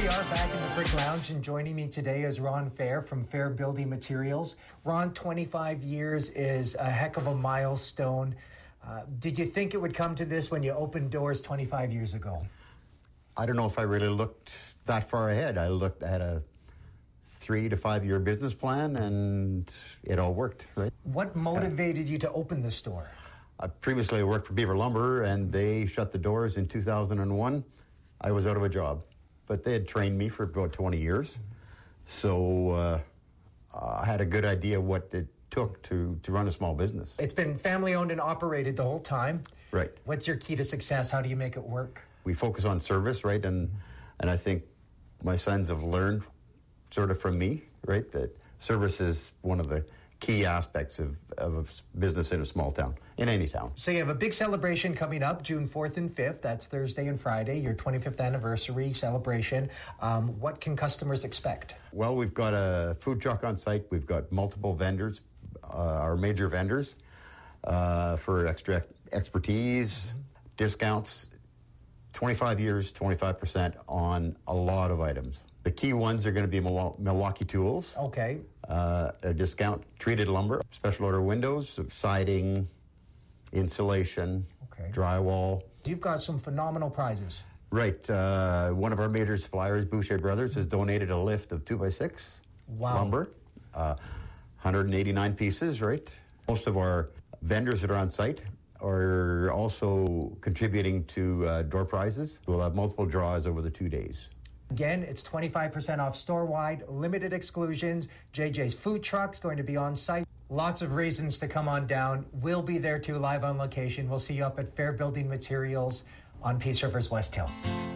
are back in the Brick Lounge, and joining me today is Ron Fair from Fair Building Materials. Ron, 25 years is a heck of a milestone. Did you think it would come to this when you opened doors 25 years ago? I don't know if I really looked that far ahead. I looked at a 3 to 5 year business plan, and it all worked, right? What motivated you to open the store? Previously, I worked for Beaver Lumber, and they shut the doors in 2001. I was out of a job, but they had trained me for about 20 years. So I had a good idea what it took to run a small business. It's been family owned and operated the whole time. Right. What's your key to success? How do you make it work? We focus on service, right? And I think my sons have learned sort of from me, right, that service is one of the key aspects of a business in a small town, in any town. So you have a big celebration coming up June 4th and 5th. That's Thursday and Friday, your 25th anniversary celebration. What can customers expect? Well, we've got a food truck on site. We've got multiple vendors, our major vendors, for extra expertise, discounts, 25 years, 25% on a lot of items. The key ones are going to be Milwaukee Tools. Okay. A discount, treated lumber, special order windows, siding, insulation, drywall. You've got some phenomenal prizes. Right. One of our major suppliers, Boucher Brothers, has donated a lift of 2x6 lumber, 189 pieces, right? Most of our vendors that are on site are also contributing to door prizes. We'll have multiple draws over the 2 days. Again, it's 25% off store-wide, limited exclusions. JJ's food truck's going to be on site. Lots of reasons to come on down. We'll be there too, live on location. We'll see you up at Fair Building Materials on Peace River's West Hill.